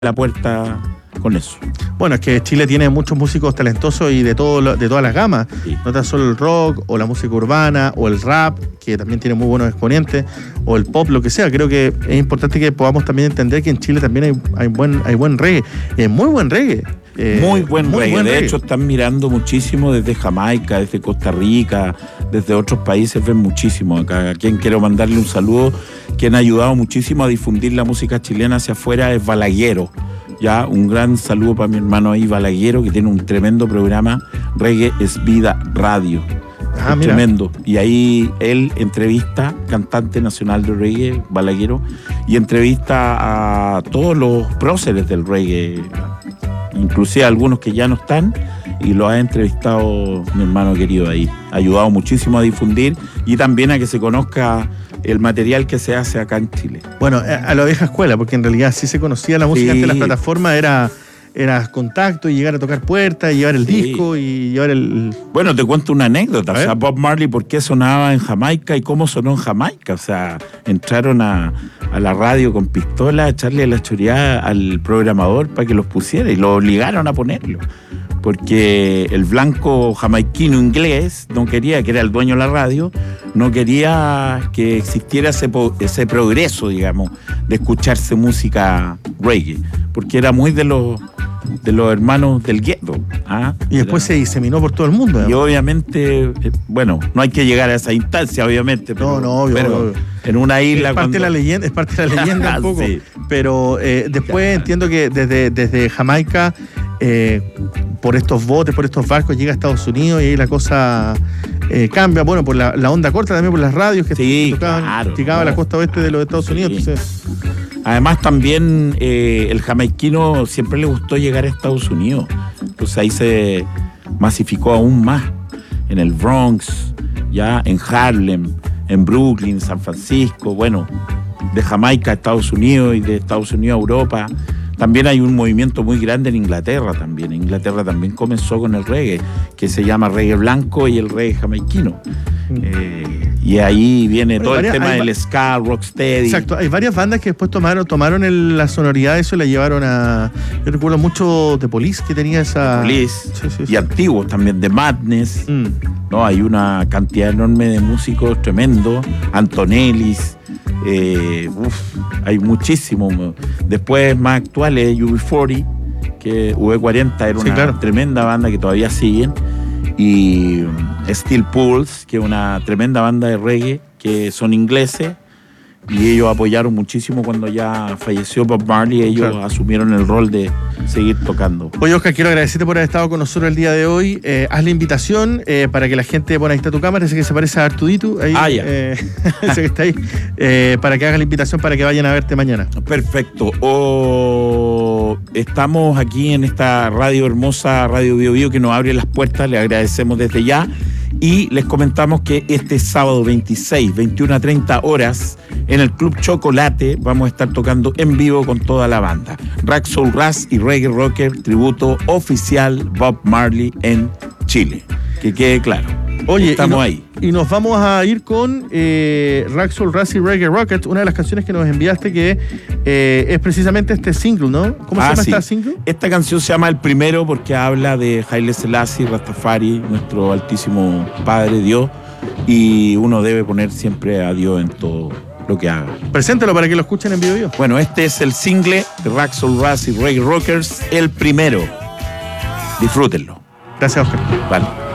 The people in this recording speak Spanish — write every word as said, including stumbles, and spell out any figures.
la puerta con eso. Bueno, es que Chile tiene muchos músicos talentosos y de todo, de todas las gamas. Sí. No tan solo el rock o la música urbana o el rap, que también tiene muy buenos exponentes, o el pop, lo que sea. Creo que es importante que podamos también entender que en Chile también hay, hay, buen, hay buen reggae. Es muy buen reggae. Eh, muy buen muy reggae. buen de reggae. hecho, están mirando muchísimo desde Jamaica, desde Costa Rica, desde otros países, ven muchísimo acá. A quien quiero mandarle un saludo, quien ha ayudado muchísimo a difundir la música chilena hacia afuera es Balaguero. Ya, un gran saludo para mi hermano ahí, Balaguero, que tiene un tremendo programa, Reggae es Vida Radio. Ah, Es mira. tremendo. Y ahí él entrevista, cantante nacional de reggae, Balaguero, y entrevista a todos los próceres del reggae, inclusive a algunos que ya no están, y lo ha entrevistado mi hermano querido ahí. Ha ayudado muchísimo a difundir y también a que se conozca el material que se hace acá en Chile. Bueno, a la vieja escuela, porque en realidad sí se conocía la música Sí. antes de las plataformas, era, era contacto y llegar a tocar puertas y llevar el Sí. disco y llevar el... Bueno, te cuento una anécdota. A O sea, ver. Bob Marley, ¿por qué sonaba en Jamaica y cómo sonó en Jamaica? O sea, entraron a, a la radio con pistola a echarle la choreada al programador para que los pusiera y lo obligaron a ponerlo. Porque el blanco jamaiquino inglés no quería, que era el dueño de la radio, no quería que existiera ese, po- ese progreso, digamos, de escucharse música reggae. Porque era muy de los, de los hermanos del gueto. ¿Ah? Y después Era- se diseminó por todo el mundo. y además. obviamente, eh, bueno, no hay que llegar a esa instancia, obviamente. Pero, No, no, obvio, pero obvio. en una isla. Es parte cuando- de la leyenda, es parte de la leyenda un poco. Sí. Pero eh, después Claro. entiendo que desde, desde Jamaica, eh, por estos botes, por estos barcos, llega a Estados Unidos y ahí la cosa eh, cambia. Bueno, por la, la onda corta también, por las radios que Sí, tocaban, claro, llegaban a la no. costa oeste de los Estados Sí. Unidos. Entonces, Además, también eh, el jamaiquino siempre le gustó llegar a Estados Unidos. Entonces ahí se masificó aún más. En el Bronx, ya en Harlem, en Brooklyn, San Francisco, bueno, de Jamaica a Estados Unidos y de Estados Unidos a Europa. También hay un movimiento muy grande en Inglaterra también. En Inglaterra también comenzó con el reggae, que se llama reggae blanco y el reggae jamaiquino. Eh, y ahí viene Bueno, todo el varias- tema hay del va- ska, rocksteady. exacto, hay varias bandas que después tomaron, tomaron el- la sonoridad de eso y la llevaron a. Yo recuerdo mucho de Police que tenía esa. Police, Sí, sí, sí. y antiguos también, de Madness, Mm. ¿no? Hay una cantidad enorme de músicos tremendos, Antonellis, eh, uf, hay muchísimos. Después, más actuales, U B cuarenta, que U B cuarenta era Sí, una claro. tremenda banda que todavía siguen, y um, Steel Pulse, que es una tremenda banda de reggae, que son ingleses, y ellos apoyaron muchísimo cuando ya falleció Bob Marley, ellos Claro. asumieron el rol de seguir tocando. Oye, Oscar, quiero agradecerte por haber estado con nosotros el día de hoy. Eh, haz la invitación eh, para que la gente, bueno, ahí está tu cámara, ese que se parece a Artudito, ahí, Ah, ya. eh, ese que está ahí, eh, para que hagas la invitación para que vayan a verte mañana. Perfecto. O estamos aquí en esta radio hermosa, Radio Bio Bio, que nos abre las puertas, le agradecemos desde ya. Y les comentamos que este sábado veintiséis, veintiuna a treinta horas, en el Club Chocolate vamos a estar tocando en vivo con toda la banda. Rack Soul Ras y Reggae Rocker, tributo oficial Bob Marley en Chile. Que quede claro. Oye, estamos y no- ahí. Y nos vamos a ir con eh, Rack Soul Ras y Reggae Rocket, una de las canciones que nos enviaste que eh, es precisamente este single, ¿no? ¿Cómo Ah, se llama sí. esta single? Esta canción se llama El Primero porque habla de Haile Selassie, Rastafari, nuestro altísimo Padre Dios, y uno debe poner siempre a Dios en todo lo que haga. Preséntalo para que lo escuchen en vivo yo. Bueno, este es el single de Rack Soul Ras y Reggae Rockers, El Primero. Disfrútenlo. Gracias, Oscar. Vale.